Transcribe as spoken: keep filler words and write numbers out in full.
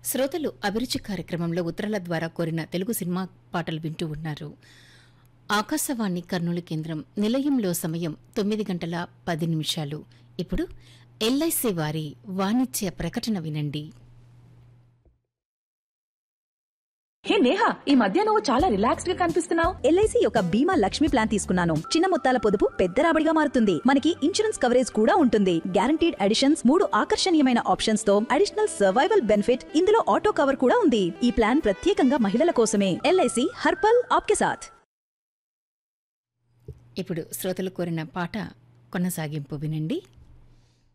శ్రోతలు అభిరుచి కార్యక్రమంలో ఉత్తరాల ద్వారా కోరిన తెలుగు సినిమా పాటలు వింటూ ఉన్నారు. ఆకాశవాణి కర్నూలు కేంద్రం నిలయంలో సమయం తొమ్మిది గంటల పది నిమిషాలు. ఇప్పుడు ఎల్ఐసి వారి వాణిజ్య ప్రకటన వినండి. హే నేహా, ఈ మధ్య నువ్వు చాలా రిలాక్స్డ్ గా కనిపిస్తున్నావు. ఎల్ఐసి యొక్క బీమా లక్ష్మి ప్లాన్ తీసుకున్నాను. చిన్న మొత్తాల పొదుపు పెద్ద రాబడిగా మారుతుంది. మనకి ఇన్సూరెన్స్ కవరేజ్ కూడా ఉంటుంది. గ్యారంటీడ్ అడిషన్స్, మూడు ఆకర్షణీయమైన ఆప్షన్స్ తో అడిషనల్ సర్వైవల్ బెనిఫిట్, ఇందులో ఆటో కవర్ కూడా ఉంది. ఈ ప్లాన్ ప్రత్యేకంగా మహిళల కోసమే. ఎల్ఐసి హర్పల్ ఆప్కే సాథ్. ఇప్పుడు శ్రోతలు కోరిన పాట కొనసాగింపు వినండి.